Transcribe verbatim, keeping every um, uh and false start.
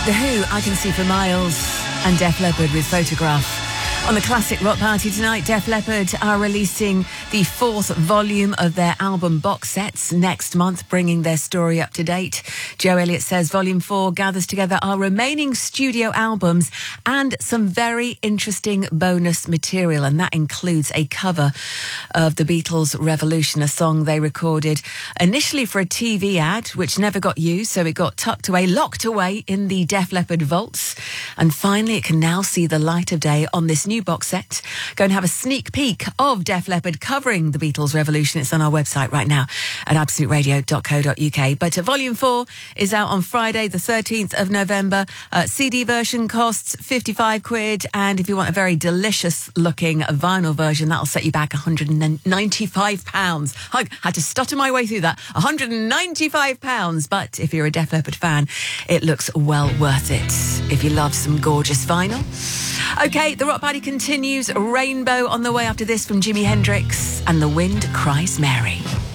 The Who, I Can See for Miles, and Def Leppard with Photograph. On the Classic Rock Party tonight, Def Leppard are releasing the fourth volume of their album box sets next month, bringing their story up to date. Joe Elliott says Volume four gathers together our remaining studio albums and some very interesting bonus material, and that includes a cover of the Beatles' Revolution, a song they recorded initially for a T V ad, which never got used, so it got tucked away, locked away in the Def Leppard vaults, and finally it can now see the light of day on this new box set. Go and have a sneak peek of Def Leppard covering the Beatles' Revolution. It's on our website right now at absolute radio dot co dot uk. But uh, Volume four is out on Friday, the thirteenth of November. Uh, C D version costs fifty-five quid, and if you want a very delicious looking vinyl version, that'll set you back one hundred ninety-five pounds. I had to stutter my way through that. one hundred ninety-five pounds. But if you're a Def Leppard fan, it looks well worth it if you love some gorgeous vinyl. Okay, the Rock Party continues. Rainbow on the way after this from Jimi Hendrix, and The Wind Cries Mary.